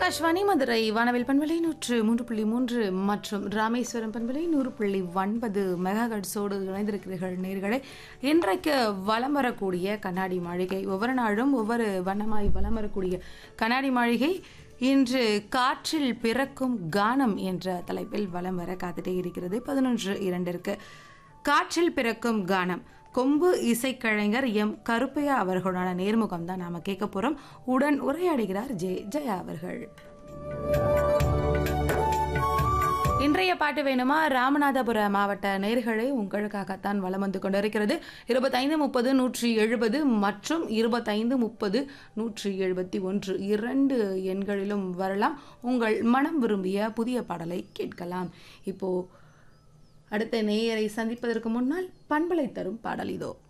ஆகாஷ்வாணி மதுரை வானவில் பண்பலை 103.3 மற்றும் ராமேஸ்வரம் பண்பலை 100.9 மெகாஹெர்ட்ஸோடு இணைந்திருக்கிறீர்கள் நேயர்களே. இன்றைக்கு வலம் வரக்கூடிய கண்ணாடி மாளிகை, ஒவ்வொரு நாளும் ஒவ்வொரு வண்ணமாய் வலம் வரக்கூடிய கண்ணாடி மாளிகை இன்று காற்றில் பிறக்கும் கானம் என்ற தலைப்பில் வலம் வர காத்துட்டே இருக்கிறது. 11:02 காற்றில் பிறக்கும் கானம். கொம்பு இசைக்கலைஞர் எம் கருப்பையா அவர்களான நேர்முகம் தான் நாம கேட்க போறோம். உடன் உரையாடுகிறார் ஜெயா அவர்கள். இன்றைய பாட்டு வேணுமா ராமநாதபுர மாவட்ட நேயர்களே உங்களுக்காகத்தான் வலம் வந்து கொண்டிருக்கிறது. 2530 170 மற்றும் 2530 171 2 எண்களிலும் வரலாம். உங்கள் மனம் விரும்பிய புதிய பாடலை கேட்கலாம். இப்போ அடுத்த நேயரை சந்திப்பதற்கு முன்னால் பண்பலை தரும் பாடல் இதோ.